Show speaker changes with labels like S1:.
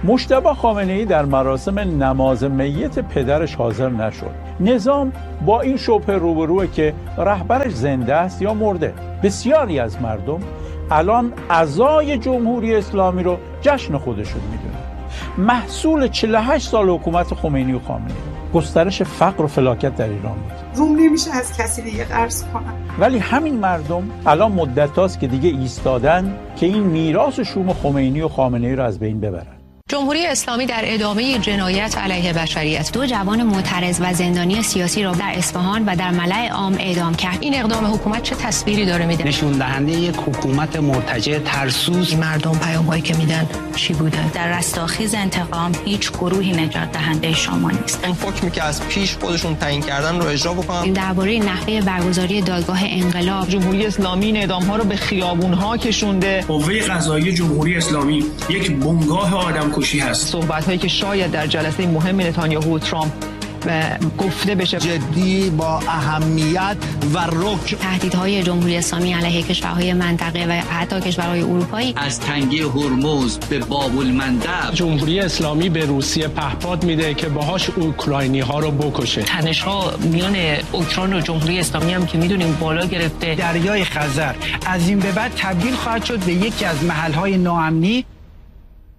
S1: مجتبی خامنه‌ای در مراسم نماز میت پدرش حاضر نشد. نظام با این شبهه روبروه که رهبرش زنده است یا مرده. بسیاری از مردم الان عزای جمهوری اسلامی رو جشن خودشون میدونن. محصول 48 سال حکومت خمینی و خامنه‌ای، گسترش فقر و فلاکت در ایران بود.
S2: روم نمیشه از کسی دیگه قرض کنم.
S1: ولی همین مردم الان مدت هاست که دیگه ایستادن که این میراث شوم خمینی و خامنه‌ای رو از بین ببرن.
S3: جمهوری اسلامی در ادامه جنایت علیه بشریت 2 جوان معترض و زندانی سیاسی را در اصفهان و در ملأ عام اعدام کرد. این اقدام حکومت چه تصویری داره میده؟
S4: نشون دهنده یک حکومت مرتجع ترسوز.
S3: مردم پیام‌هایی که میدن چی بوده؟
S5: در رستاخیز انتقام هیچ گروهی نجات دهنده شما نیست.
S6: این حکمی که از پیش خودشون تعیین کردن رو اجرا بکنن.
S3: این درباره نحوه برگزاری دادگاه انقلاب.
S7: جمهوری اسلامی این اعدام‌ها رو به خیابون‌ها کشونده.
S8: قوه قضاییه جمهوری اسلامی یک بنگاه آدمکشی هست.
S7: صحبت‌هایی که شاید در جلسه مهم نتانیاهو و ترامپ گفته بشه
S4: جدی با اهمیت و رک.
S3: تهدیدهای جمهوری اسلامی علیه کشورهای منطقه و حتی کشورهای اروپایی،
S9: از تنگه هرمز به باب المندب.
S10: جمهوری اسلامی به روسیه پهپاد میده که باهاش اوکراینی‌ها رو بکشه.
S7: تنش‌ها میان اوکراین و جمهوری اسلامی هم که میدونیم بالا گرفته.
S4: دریای خزر از این به بعد تبدیل خواهد شد به یکی از محل‌های ناامنی